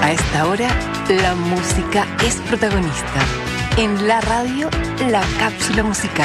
A esta hora, la música es protagonista. En la radio, la cápsula musical.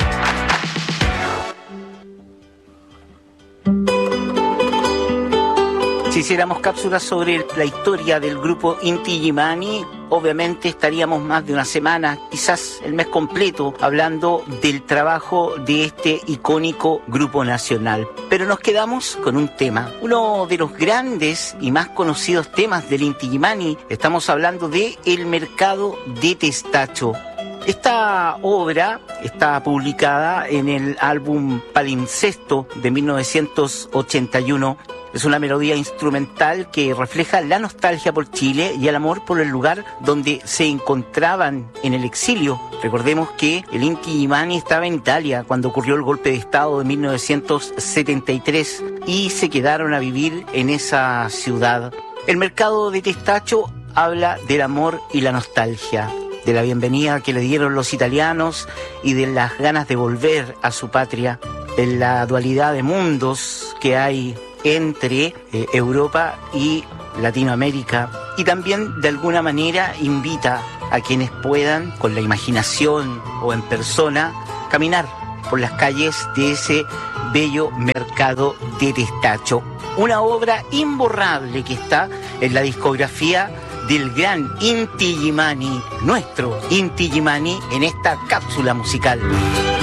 Si hiciéramos cápsulas sobre la historia del grupo Inti Illimani, obviamente estaríamos más de una semana, quizás el mes completo, hablando del trabajo de este icónico grupo nacional. Pero nos quedamos con un tema, uno de los grandes y más conocidos temas del Inti Illimani. Estamos hablando de El Mercado de Testacho. Esta obra está publicada en el álbum Palimpsesto de 1981. Es una melodía instrumental que refleja la nostalgia por Chile y el amor por el lugar donde se encontraban en el exilio. Recordemos que el Inti Illimani estaba en Italia cuando ocurrió el golpe de Estado de 1973 y se quedaron a vivir en esa ciudad. El Mercado de Testacho habla del amor y la nostalgia, de la bienvenida que le dieron los italianos y de las ganas de volver a su patria, en la dualidad de mundos que hay entre Europa y Latinoamérica, y también de alguna manera invita a quienes puedan, con la imaginación o en persona, caminar por las calles de ese bello Mercado de Testacho. Una obra imborrable que está en la discografía del gran Inti Illimani, nuestro Inti Illimani, en esta cápsula musical.